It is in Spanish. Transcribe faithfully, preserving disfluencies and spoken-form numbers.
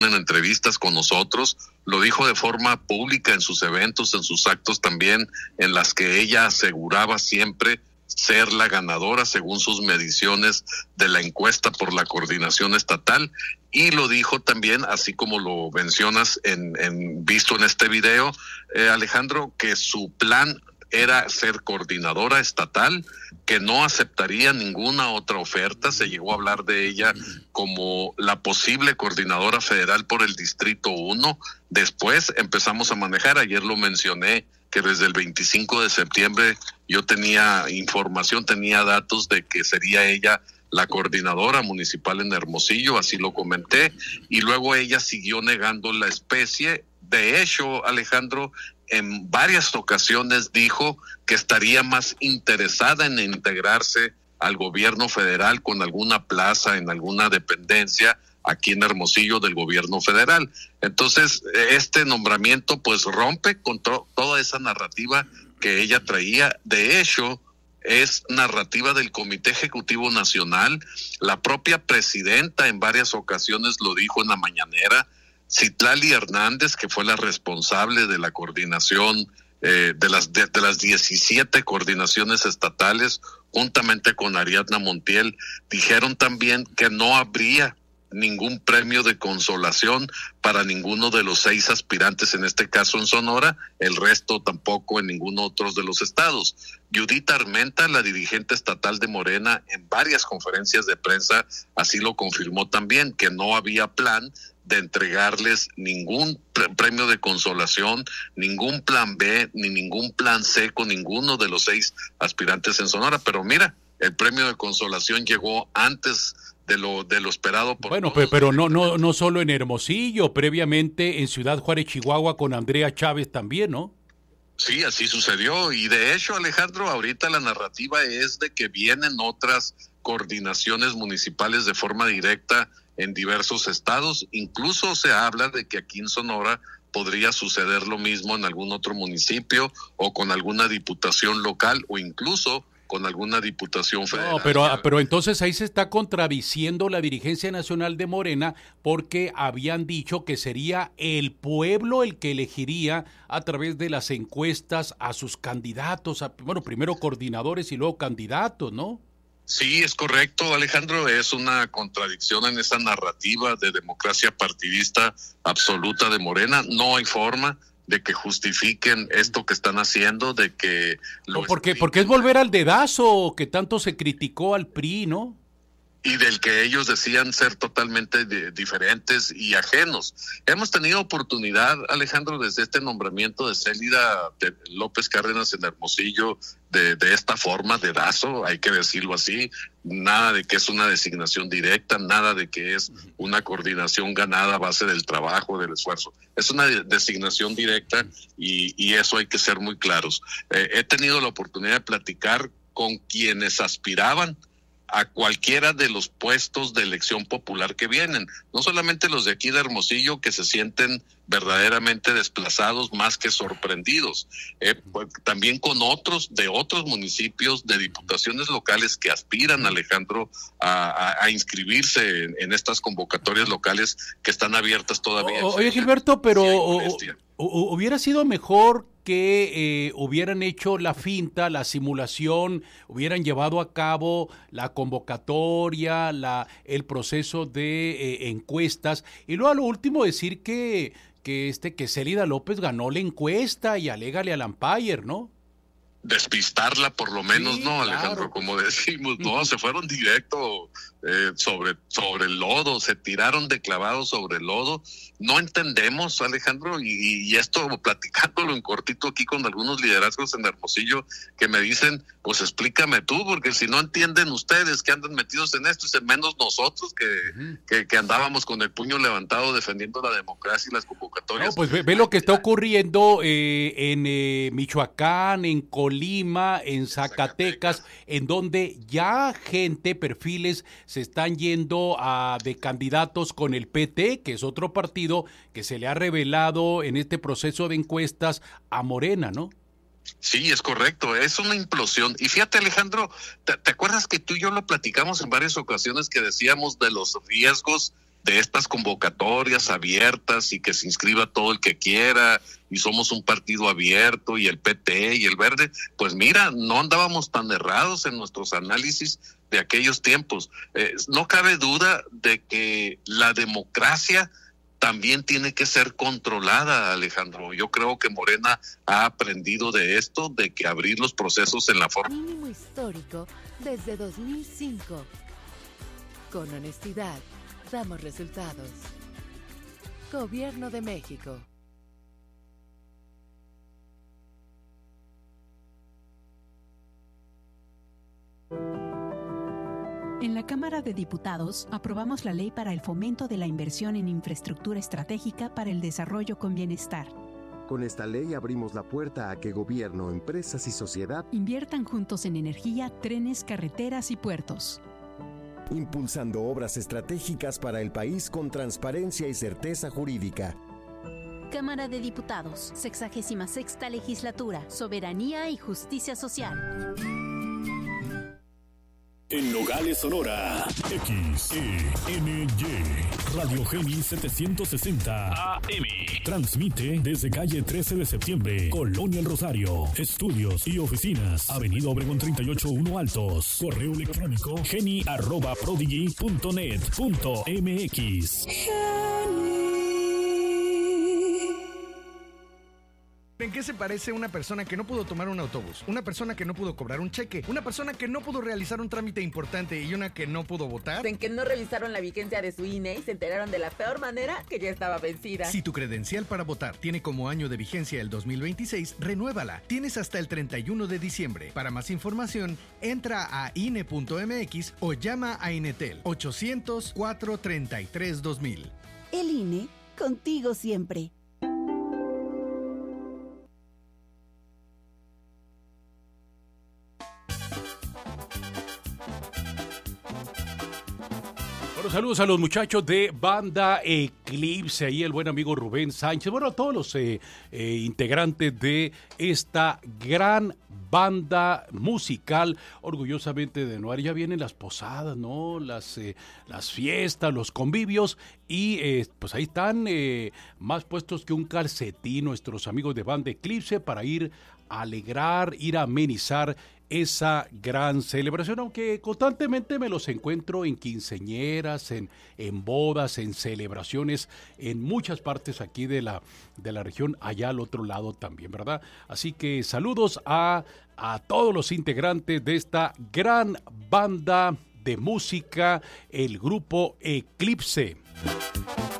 en entrevistas con nosotros, lo dijo de forma pública en sus eventos, en sus actos también, en las que ella aseguraba siempre ser la ganadora según sus mediciones de la encuesta por la coordinación estatal, y lo dijo también, así como lo mencionas en, en visto en este video, eh, Alejandro, que su plan era ser coordinadora estatal, que no aceptaría ninguna otra oferta. Se llegó a hablar de ella como la posible coordinadora federal por el Distrito uno. Después empezamos a manejar, ayer lo mencioné, que desde el veinticinco de septiembre yo tenía información, tenía datos de que sería ella la coordinadora municipal en Hermosillo, así lo comenté, y luego ella siguió negando la especie. De hecho, Alejandro, en varias ocasiones dijo que estaría más interesada en integrarse al gobierno federal con alguna plaza en alguna dependencia aquí en Hermosillo del gobierno federal. Entonces, este nombramiento pues rompe con to- toda esa narrativa que ella traía. De hecho, es narrativa del Comité Ejecutivo Nacional. La propia presidenta en varias ocasiones lo dijo en la mañanera. Citlali Hernández, que fue la responsable de la coordinación eh, de las de, de las diecisiete coordinaciones estatales, juntamente con Ariadna Montiel, dijeron también que no habría ningún premio de consolación para ninguno de los seis aspirantes, en este caso en Sonora, el resto tampoco en ninguno otro de los estados. Judith Armenta, la dirigente estatal de Morena, en varias conferencias de prensa así lo confirmó también, que no había plan de entregarles ningún pre- premio de consolación, ningún plan B, ni ningún plan C con ninguno de los seis aspirantes en Sonora. Pero mira, el premio de consolación llegó antes de lo de lo esperado por bueno, todos. pero no no no solo en Hermosillo, previamente en Ciudad Juárez, Chihuahua, con Andrea Chávez también, ¿no? Sí, así sucedió, y de hecho, Alejandro, ahorita la narrativa es de que vienen otras coordinaciones municipales de forma directa en diversos estados. Incluso se habla de que aquí en Sonora podría suceder lo mismo en algún otro municipio o con alguna diputación local o incluso con alguna diputación federal. No, pero, pero entonces ahí se está contradiciendo la dirigencia nacional de Morena, porque habían dicho que sería el pueblo el que elegiría a través de las encuestas a sus candidatos, a, bueno, primero coordinadores y luego candidatos, ¿no? Sí, es correcto, Alejandro, es una contradicción en esa narrativa de democracia partidista absoluta de Morena. No hay forma de que justifiquen esto que están haciendo, de que... Lo no, porque, porque es volver al dedazo que tanto se criticó al P R I, ¿no? Y del que ellos decían ser totalmente de, diferentes y ajenos. Hemos tenido oportunidad, Alejandro, desde este nombramiento de Célida de López Cárdenas en Hermosillo, de, de esta forma, dedazo, hay que decirlo así, nada de que es una designación directa, nada de que es una coordinación ganada a base del trabajo, del esfuerzo. Es una de, designación directa y, y eso hay que ser muy claros. Eh, he tenido la oportunidad de platicar con quienes aspiraban a cualquiera de los puestos de elección popular que vienen, no solamente los de aquí de Hermosillo, que se sienten verdaderamente desplazados más que sorprendidos, eh, pues, también con otros de otros municipios, de diputaciones locales que aspiran, Alejandro, a, a, a inscribirse en, en estas convocatorias locales que están abiertas todavía. O, oye, Gilberto, pero o, o, hubiera sido mejor que eh, hubieran hecho la finta, la simulación, hubieran llevado a cabo la convocatoria, la el proceso de eh, encuestas, y luego a lo último decir que que este que Célida López ganó la encuesta y alégale al umpire, ¿no? Despistarla por lo menos, sí, no, Alejandro, claro. Como decimos, no, se fueron directo eh, sobre, sobre el lodo, se tiraron de clavado sobre el lodo. No entendemos, Alejandro, y, y esto platicándolo en cortito aquí con algunos liderazgos en Hermosillo que me dicen, pues explícame tú, porque si no entienden ustedes que andan metidos en esto, y menos nosotros que, uh-huh. que, que andábamos con el puño levantado defendiendo la democracia y las convocatorias. No, pues ve, ve lo que está ocurriendo eh, en eh, Michoacán, en Colima, en Zacatecas, Zacatecas, en donde ya gente, perfiles, se están yendo a, de candidatos con el P T, que es otro partido que se le ha revelado en este proceso de encuestas a Morena, ¿no? Sí, es correcto, es una implosión. Y fíjate, Alejandro, ¿te, te acuerdas que tú y yo lo platicamos en varias ocasiones, que decíamos de los riesgos de estas convocatorias abiertas y que se inscriba todo el que quiera, y somos un partido abierto, y el P T y el Verde, pues mira, no andábamos tan errados en nuestros análisis de aquellos tiempos. Eh, no cabe duda de que la democracia también tiene que ser controlada, Alejandro. Yo creo que Morena ha aprendido de esto, de que abrir los procesos en la forma... Mínimo histórico desde dos mil cinco. Con honestidad, damos resultados. Gobierno de México. En la Cámara de Diputados aprobamos la ley para el fomento de la inversión en infraestructura estratégica para el desarrollo con bienestar. Con esta ley abrimos la puerta a que gobierno, empresas y sociedad inviertan juntos en energía, trenes, carreteras y puertos. Impulsando obras estratégicas para el país con transparencia y certeza jurídica. Cámara de Diputados, sexagésima sexta legislatura, soberanía y justicia social. En Nogales, Sonora, X E N Y, Radio Geni setecientos sesenta A M. Transmite desde calle trece de septiembre, Colonia El Rosario. Estudios y oficinas, Avenida Obregón treinta y ocho uno Altos. Correo electrónico geni arroba prodigy punto net punto m x. ¿En qué se parece una persona que no pudo tomar un autobús? Una persona que no pudo cobrar un cheque, una persona que no pudo realizar un trámite importante y una que no pudo votar. En que no revisaron la vigencia de su I N E y se enteraron de la peor manera que ya estaba vencida. Si tu credencial para votar tiene como año de vigencia el dos mil veintiséis, renuévala. Tienes hasta el treinta y uno de diciembre. Para más información, entra a I N E punto m x o llama a Inetel ochocientos, cuatrocientos treinta y tres, dos mil. El I N E, contigo siempre. Bueno, saludos a los muchachos de Banda Eclipse, ahí el buen amigo Rubén Sánchez, bueno, a todos los eh, eh, integrantes de esta gran banda musical, orgullosamente de Noar. Ya vienen las posadas, ¿no? Las, eh, las fiestas, los convivios, y eh, pues ahí están eh, más puestos que un calcetín nuestros amigos de Banda Eclipse para ir a alegrar, ir a amenizar esa gran celebración, aunque constantemente me los encuentro en quinceañeras, en, en bodas, en celebraciones, en muchas partes aquí de la, de la región, allá al otro lado también, ¿verdad? Así que saludos a, a todos los integrantes de esta gran banda de música, el grupo Eclipse.